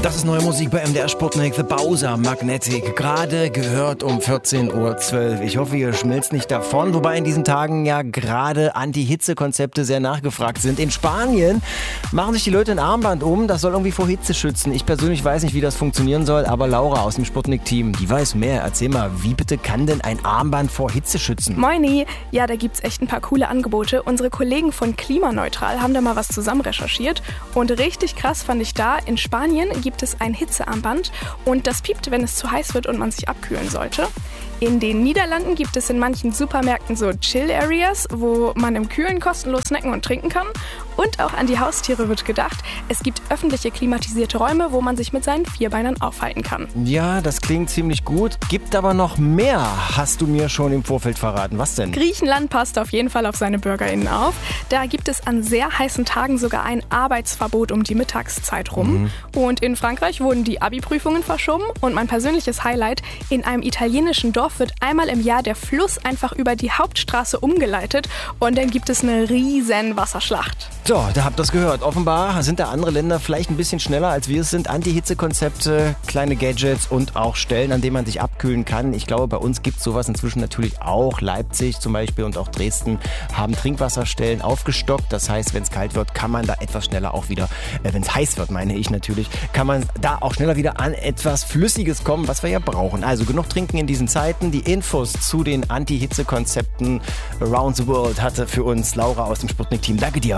Das ist neue Musik bei MDR Sputnik, The Bowser, Magnetic. Gerade gehört um 14.12 Uhr. Ich hoffe, ihr schmilzt nicht davon. Wobei in diesen Tagen ja gerade Anti-Hitze-Konzepte sehr nachgefragt sind. In Spanien machen sich die Leute ein Armband um. Das soll irgendwie vor Hitze schützen. Ich persönlich weiß nicht, wie das funktionieren soll, aber Laura aus dem Sputnik-Team, die weiß mehr. Erzähl mal, wie bitte kann denn ein Armband vor Hitze schützen? Moini! Ja, da gibt's echt ein paar coole Angebote. Unsere Kollegen von Klimaneutral haben da mal was zusammen recherchiert. Und richtig krass fand ich da, in Spanien gibt es ein Hitzearmband und das piept, wenn es zu heiß wird und man sich abkühlen sollte. In den Niederlanden gibt es in manchen Supermärkten so Chill-Areas, wo man im Kühlen kostenlos snacken und trinken kann. Und auch an die Haustiere wird gedacht. Es gibt öffentliche klimatisierte Räume, wo man sich mit seinen Vierbeinern aufhalten kann. Ja, das klingt ziemlich gut. Gibt aber noch mehr, hast du mir schon im Vorfeld verraten. Was denn? Griechenland passt auf jeden Fall auf seine BürgerInnen auf. Da gibt es an sehr heißen Tagen sogar ein Arbeitsverbot um die Mittagszeit rum. Und in Frankreich wurden die Abi-Prüfungen verschoben. Und mein persönliches Highlight, in einem italienischen Dorf wird einmal im Jahr der Fluss einfach über die Hauptstraße umgeleitet und dann gibt es eine riesen Wasserschlacht. So, da habt ihr es gehört. Offenbar sind da andere Länder vielleicht ein bisschen schneller als wir es sind. Anti-Hitze-Konzepte, kleine Gadgets und auch Stellen, an denen man sich abkühlen kann. Ich glaube, bei uns gibt es sowas inzwischen natürlich auch. Leipzig zum Beispiel und auch Dresden haben Trinkwasserstellen aufgestockt. Das heißt, wenn es kalt wird, kann man da etwas schneller auch wieder, wenn es heiß wird, meine ich natürlich, kann man da auch schneller wieder an etwas Flüssiges kommen, was wir ja brauchen. Also genug trinken in diesen Zeiten. Die Infos zu den Anti-Hitze-Konzepten around the world hatte für uns Laura aus dem Sputnik-Team. Danke dir.